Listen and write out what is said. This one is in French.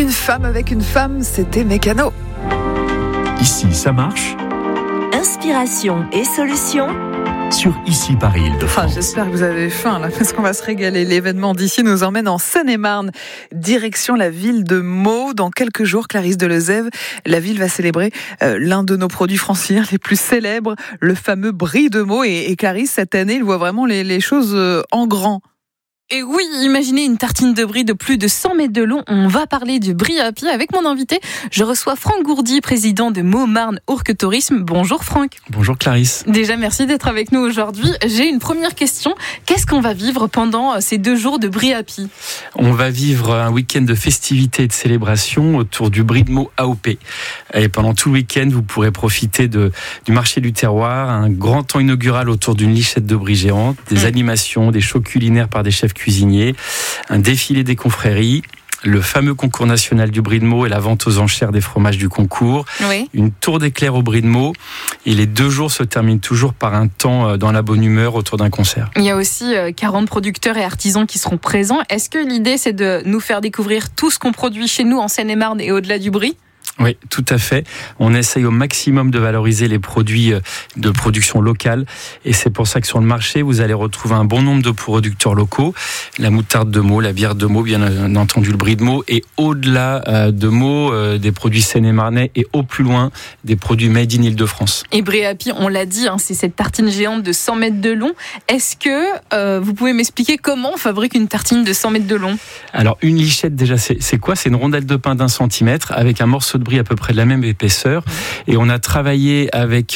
femme avec une femme, c'était Mécano. Ici, ça marche. Inspiration et solutions Sur Ici Paris Île-de-France. J'espère que vous avez faim là, parce qu'on va se régaler. L'événement d'ici nous emmène en Seine-et-Marne, direction la ville de Meaux. Dans quelques jours, Clarisse Delezève, la ville va célébrer l'un de nos produits franciliens les plus célèbres, le fameux brie de Meaux. Et Clarisse, cette année, il voit vraiment les choses en grand. Et oui, imaginez une tartine de brie de plus de 100 mètres de long. On va parler du brie à pied avec mon invité. Je reçois Franck Gourdi, président de Meaux-Marne-Ourcq Tourisme. Bonjour Franck. Bonjour Clarisse. Déjà, merci d'être avec nous aujourd'hui. J'ai une première question. Qu'est-ce qu'on va vivre pendant ces 2 jours de brie à pied ? On va vivre un week-end de festivités et de célébrations autour du brie de Meaux AOP. Et pendant tout le week-end, vous pourrez profiter du marché du terroir, un grand temps inaugural autour d'une lichette de brie géante, des animations, des shows culinaires par des chefs cuisiniers, un défilé des confréries, le fameux concours national du brie de Meaux et la vente aux enchères des fromages du concours, une tour d'éclair au brie de Meaux, et les 2 jours se terminent toujours par un temps dans la bonne humeur autour d'un concert. Il y a aussi 40 producteurs et artisans qui seront présents. Est-ce que l'idée c'est de nous faire découvrir tout ce qu'on produit chez nous en Seine-et-Marne et au-delà du brie ? Oui, tout à fait. On essaye au maximum de valoriser les produits de production locale, et c'est pour ça que sur le marché, vous allez retrouver un bon nombre de producteurs locaux, la moutarde de Meaux, la bière de Meaux, bien entendu le brie de Meaux, et au-delà de Meaux, des produits seine-et-marnais, et au plus loin, des produits made in Île-de-France. Et brie à pied, on l'a dit, c'est cette tartine géante de 100 mètres de long. Est-ce que vous pouvez m'expliquer comment on fabrique une tartine de 100 mètres de long ? Alors, une lichette, déjà, c'est quoi ? C'est une rondelle de pain d'1 centimètre avec un morceau de brie à peu près de la même épaisseur, et on a travaillé avec